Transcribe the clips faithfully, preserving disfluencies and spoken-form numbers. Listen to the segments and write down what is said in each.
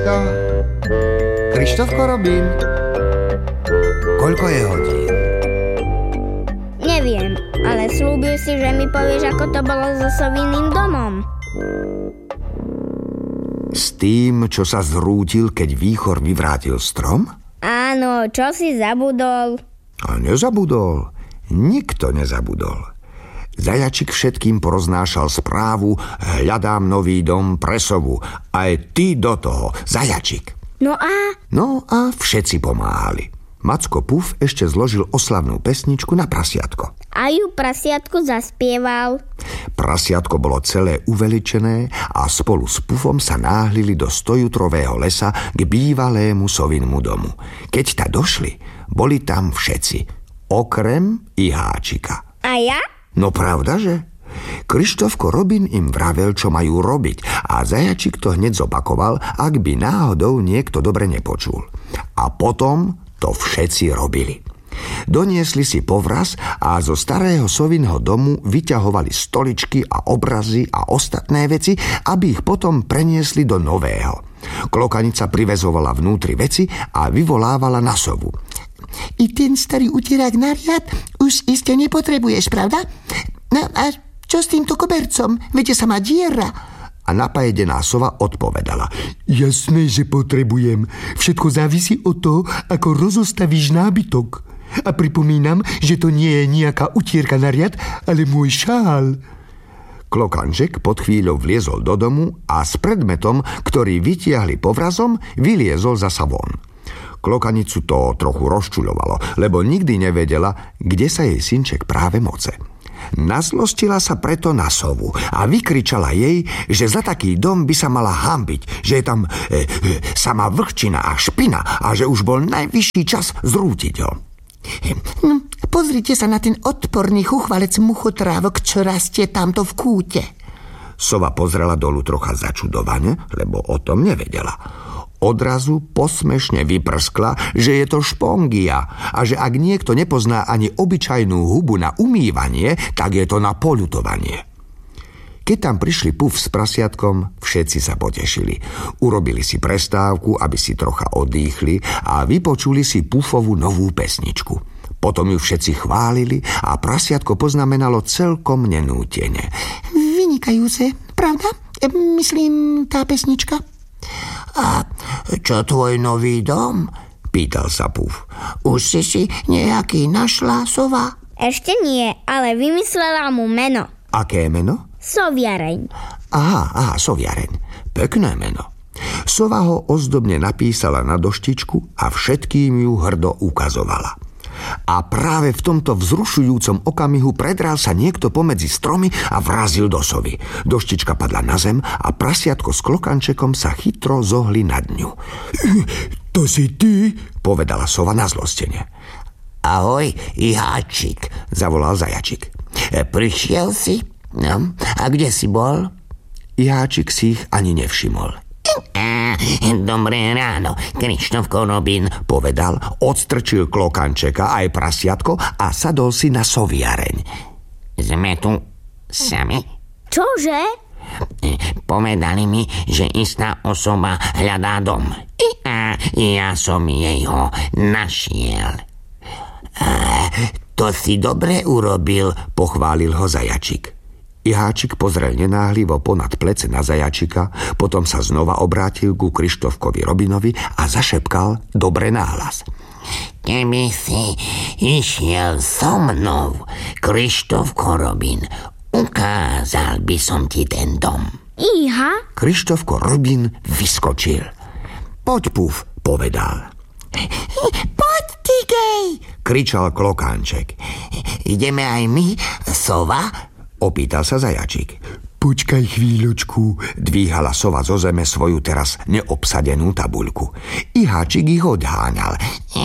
No, Krištofko Robin, koľko je hodín? Neviem, ale slúbil si, že mi povieš, ako to bolo so soviným domom. S tým, čo sa zrútil, keď výchor vyvrátil strom? Áno, čo si zabudol? A nezabudol. Nikto nezabudol. Zajačik všetkým poroznášal správu: hľadám nový dom pre sovu. Aj ty do toho, Zajačik. No a? No a všetci pomáhali. Macko Puf ešte zložil oslavnú pesničku na prasiatko. A ju prasiatku zaspieval. Prasiatko bolo celé uveličené a spolu s Pufom sa náhlili do stojutrového lesa k bývalému sovinmu domu. Keď ta došli, boli tam všetci, okrem Iháčika. A ja? No pravda, že? Krištofko Robin im vravel, čo majú robiť, a Zajačik to hneď zopakoval, ak by náhodou niekto dobre nepočul. A potom to všetci robili. Doniesli si povraz a zo starého sovinho domu vyťahovali stoličky a obrazy a ostatné veci, aby ich potom preniesli do nového. Klokanica privezovala vnútri veci a vyvolávala na sovu. I ten starý utierák na riad už iste nepotrebuješ, pravda? No a čo s týmto kobercom? Veď sa má diera. A napajedená sova odpovedala. Jasné, že potrebujem. Všetko závisí od toho, ako rozostavíš nábytok. A pripomínam, že to nie je nejaká utierka na riad, ale môj šál. Klokanček pod chvíľou vliezol do domu a s predmetom, ktorý vytiahli povrazom, vyliezol zasa von. Klokanicu to trochu rozčuľovalo, lebo nikdy nevedela, kde sa jej synček práve moce. Nazlostila sa preto na sovu a vykričala jej, že za taký dom by sa mala hanbiť, že je tam e, e, sama vlhčina a špina a že už bol najvyšší čas zrútiť ho. No, pozrite sa na ten odporný chuchvalec muchotrávok, čo rastie tamto v kúte. Sova pozrela dolu trocha začudovane, lebo o tom nevedela. Odrazu posmešne vyprskla, že je to špongia a že ak niekto nepozná ani obyčajnú hubu na umývanie, tak je to na poľutovanie. Keď tam prišli Puf s prasiatkom, všetci sa potešili. Urobili si prestávku, aby si trocha odýchli a vypočuli si Pufovu novú pesničku. Potom ju všetci chválili a prasiatko poznamenalo celkom nenútene. Vynikajúce, pravda? Myslím, tá pesnička. A čo tvoj nový dom? Pýtal sa Puf. Už si si nejaký našla, sova? Ešte nie, ale vymyslela mu meno. Aké meno? Soviareň. Aha, aha, Soviareň. Pekné meno. Sova ho ozdobne napísala na doštičku a všetkým ju hrdo ukazovala. A práve v tomto vzrušujúcom okamihu predral sa niekto pomedzi stromy a vrazil do sovy. Doštička padla na zem a prasiatko s klokančekom sa chytro zohli nad ňu. To si ty? Povedala sova nazlostene. Ahoj, Iháčik, zavolal Zajačik. Prišiel si? No, a kde si bol? Iháčik si ich ani nevšimol. Dobré ráno, Krištofko Robin, povedal, odstrčil klokančeka aj prasiatko a sadol si na soviareň. Sme tu sami? Čože? Povedali mi, že istá osoba hľadá dom. A ja som jej ho našiel. A to si dobre urobil, pochválil ho Zajačik. Iháčik pozrel nenáhlivo ponad plece na Zajačika, potom sa znova obrátil ku Krištofkovi Robinovi a zašepkal dobre nahlas. Keby si išiel so mnou, Krištofko Robin, ukázal by som ti ten dom. Iha? Krištofko Robin vyskočil. Poď, Puf, povedal. Poď, Tigej, kričal Klokánček. Ideme aj my, sova? Opýtal sa Zajačik. Počkaj chvíľočku, dvíhala sova zo zeme svoju teraz neobsadenú tabuľku. Iháčik ich odháňal.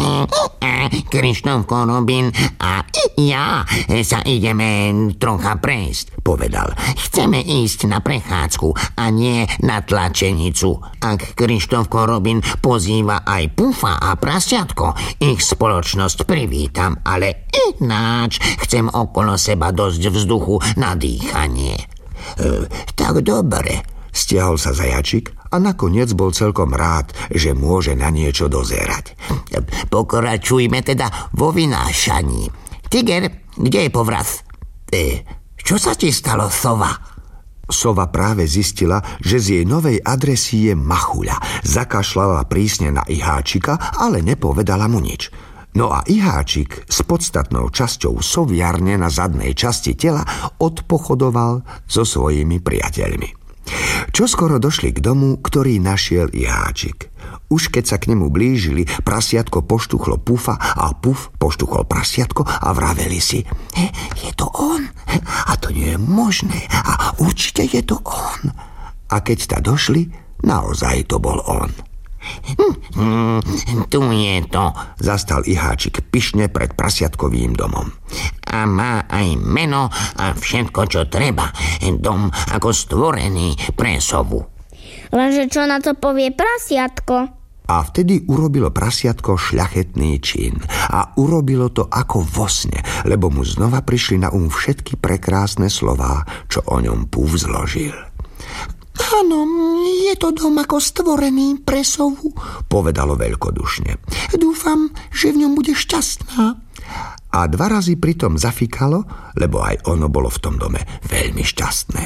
Krištofko Robin a ja sa ideme trocha prejsť, povedal. Chceme ísť na prechádzku a nie na tlačenicu. Ak Krištofko Robin pozýva aj Pufa a prasiatko, ich spoločnosť privítam, ale ináč chcem okolo seba dosť vzduchu na dýchanie. E, tak dobre, stiahol sa Zajačik a nakoniec bol celkom rád, že môže na niečo dozerať. Pokračujme teda vo vynášaní. Tiger, kde je povraz? E, čo sa ti stalo, sova? Sova práve zistila, že z jej novej adresy je machuľa. Zakašľala prísne na Iháčika, ale nepovedala mu nič. No a Iháčik s podstatnou časťou soviarne na zadnej časti tela odpochodoval so svojimi priateľmi. Čoskoro došli k domu, ktorý našiel Iháčik. Už keď sa k nemu blížili, prasiatko poštuchlo Pufa a Puf poštuchol prasiatko a vraveli si: Je to on? A to nie je možné. A určite je to on. A keď ta došli, naozaj to bol on. Hmm, tu je to, zastal Iháčik pyšne pred prasiatkovým domom. A má aj meno a všetko, čo treba. Dom ako stvorený pre sovu. Lenže čo na to povie prasiatko? A vtedy urobilo prasiatko šľachetný čin. A urobilo to ako vo sne, lebo mu znova prišli na um všetky prekrásne slová, čo o ňom Puf zložil. Áno, je to dom ako stvorený pre sovu, povedalo veľkodušne. Dúfam, že v ňom bude šťastná. A dva razy pritom zafikalo, lebo aj ono bolo v tom dome veľmi šťastné.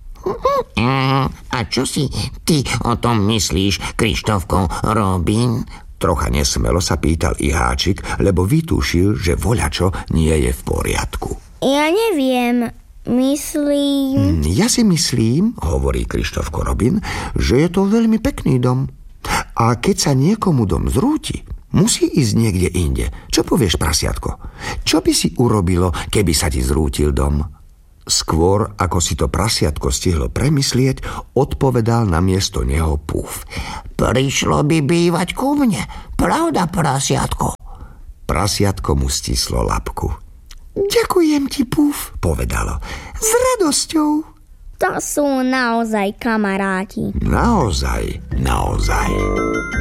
A čo si ty o tom myslíš, Krištofko Robin? Trocha nesmelo sa pýtal Iháčik, lebo vytušil, že voľačo nie je v poriadku. Ja neviem, myslím... Ja si myslím, hovorí Krištofko Robin, že je to veľmi pekný dom. A keď sa niekomu dom zrúti, musí ísť niekde inde. Čo povieš, prasiatko? Čo by si urobilo, keby sa ti zrútil dom? Skôr, ako si to prasiatko stihlo premyslieť, odpovedal namiesto neho Puf. Prišlo by bývať ku mne, pravda, prasiatko? Prasiatko mu stislo labku. Ďakujem ti, Puf, povedalo. S radosťou. To sú naozaj kamaráti. Naozaj, naozaj.